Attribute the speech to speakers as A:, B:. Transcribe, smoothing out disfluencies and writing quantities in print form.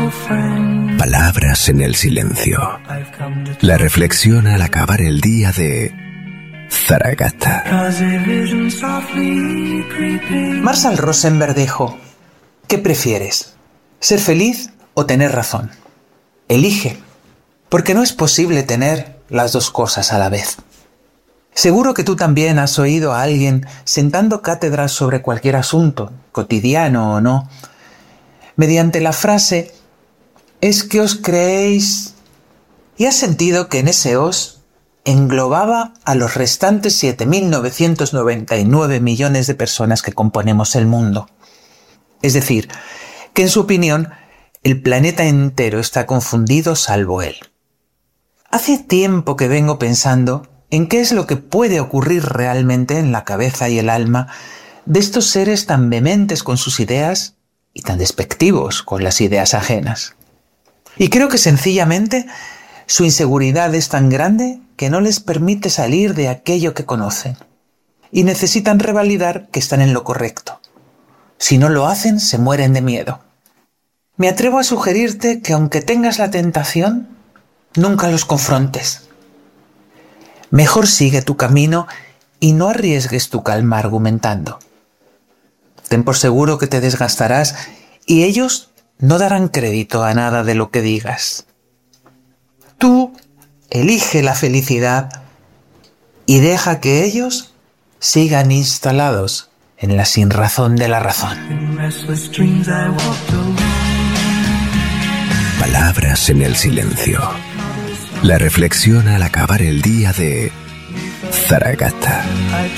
A: Palabras en el silencio. La reflexión al acabar el día de Zaragata.
B: Marshall Rosenberg dijo: ¿qué prefieres? ¿Ser feliz o tener razón? Elige, porque no es posible tener las dos cosas a la vez. Seguro que tú también has oído a alguien sentando cátedras sobre cualquier asunto, cotidiano o no, mediante la frase «¿es que os creéis?» y has sentido que en ese os englobaba a los restantes 7.999 millones de personas que componemos el mundo. Es decir, que en su opinión el planeta entero está confundido salvo él. Hace tiempo que vengo pensando en qué es lo que puede ocurrir realmente en la cabeza y el alma de estos seres tan vehementes con sus ideas y tan despectivos con las ideas ajenas. Y creo que sencillamente su inseguridad es tan grande que no les permite salir de aquello que conocen y necesitan revalidar que están en lo correcto. Si no lo hacen, se mueren de miedo. Me atrevo a sugerirte que aunque tengas la tentación, nunca los confrontes. Mejor sigue tu camino y no arriesgues tu calma argumentando. Ten por seguro que te desgastarás y ellos no darán crédito a nada de lo que digas. Tú elige la felicidad y deja que ellos sigan instalados en la sinrazón de la razón.
A: Palabras en el silencio. La reflexión al acabar el día de Zaragata.